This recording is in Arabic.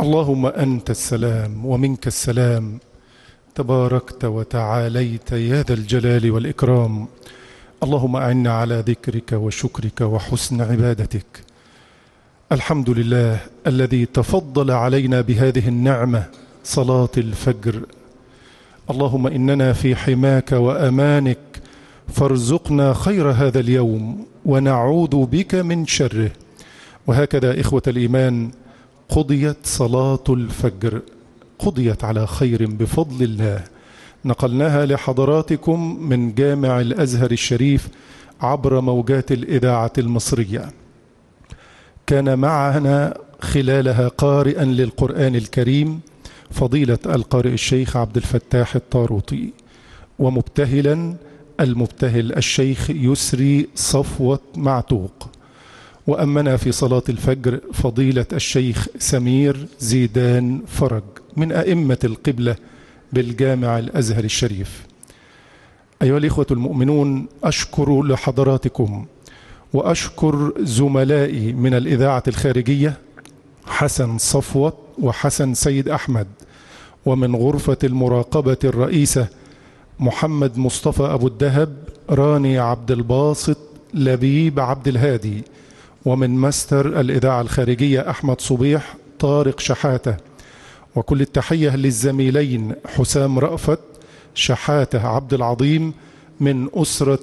اللهم أنت السلام ومنك السلام، تباركت وتعاليت يا ذا الجلال والإكرام. اللهم أعنا على ذكرك وشكرك وحسن عبادتك. الحمد لله الذي تفضل علينا بهذه النعمة، صلاة الفجر. اللهم إننا في حماك وأمانك، فارزقنا خير هذا اليوم ونعوذ بك من شره. وهكذا إخوة الإيمان، قضيت صلاة الفجر، قضيت على خير بفضل الله. نقلناها لحضراتكم من جامع الأزهر الشريف عبر موجات الإذاعة المصرية. كان معنا خلالها قارئا للقرآن الكريم فضيلة القارئ الشيخ عبد الفتاح الطاروطي، ومبتهلا المبتهل الشيخ يسري صفوة معتوق. وأمنا في صلاة الفجر فضيلة الشيخ سمير زيدان فرج من أئمة القبلة بالجامع الأزهر الشريف. أيها الإخوة المؤمنون، أشكر لحضراتكم وأشكر زملائي من الإذاعة الخارجية حسن صفوة وحسن سيد أحمد، ومن غرفة المراقبة الرئيسة محمد مصطفى أبو الدهب، راني عبد الباسط، لبيب عبد الهادي، ومن ماستر الإذاعة الخارجية أحمد صبيح، طارق شحاتة. وكل التحية للزميلين حسام رأفت، شحاتة عبد العظيم، من أسرة